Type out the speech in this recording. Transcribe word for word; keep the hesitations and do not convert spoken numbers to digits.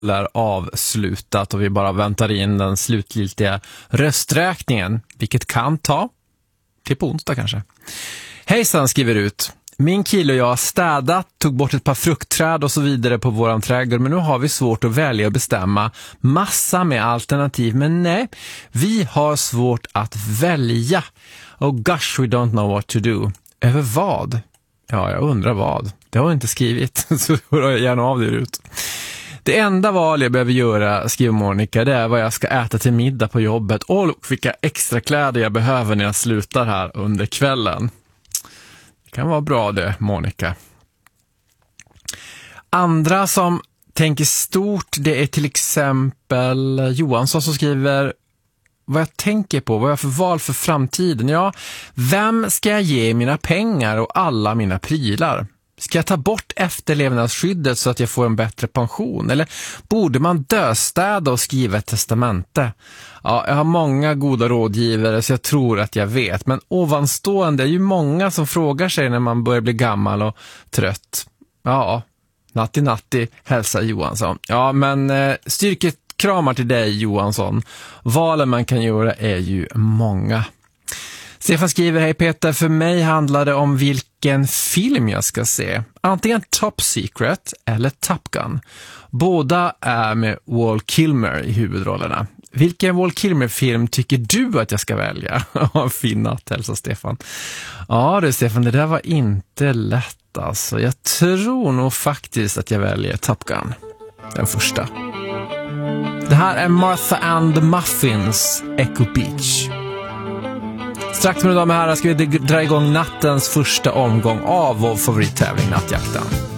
är avslutat och vi bara väntar in den slutgiltiga rösträkningen, vilket kan ta till på onsdag kanske. Hejsan, skriver ut. Min kille och jag har städat, tog bort ett par fruktträd och så vidare på våran trädgård, men nu har vi svårt att välja och bestämma. Massa med alternativ, men nej, vi har svårt att välja. Oh gosh, we don't know what to do. Över vad? Ja, jag undrar vad. Det har jag inte skrivit, så hör jag gärna av det ut. Det enda val jag behöver göra, skriver Monica, det är vad jag ska äta till middag på jobbet och vilka extra kläder jag behöver när jag slutar här under kvällen. Det kan vara bra det, Monica. Andra som tänker stort, det är till exempel Johansson som skriver vad jag tänker på, vad jag har för val för framtiden. Ja, vem ska jag ge mina pengar och alla mina prylar? Ska jag ta bort efterlevnadsskyddet så att jag får en bättre pension? Eller borde man döstäda och skriva ett testamente? Ja, jag har många goda rådgivare så jag tror att jag vet. Men ovanstående är ju många som frågar sig när man börjar bli gammal och trött. Ja, natti natti, hälsa Johansson. Ja, men eh, styrket kramar till dig, Johansson. Valen man kan göra är ju många. Stefan skriver, hej Peter, för mig handlar det om vilken film jag ska se. Antingen Top Secret eller Top Gun. Båda är med Val Kilmer i huvudrollerna. Vilken Val Kilmer-film tycker du att jag ska välja? Fin natt, hälsa Stefan. Ja du Stefan, det där var inte lätt alltså. Jag tror nog faktiskt att jag väljer Top Gun. Den första. Det här är Martha and the Muffins, Echo Beach. Strax med damer och herrar ska vi dra igång nattens första omgång av vår favorittävling, Nattjakten.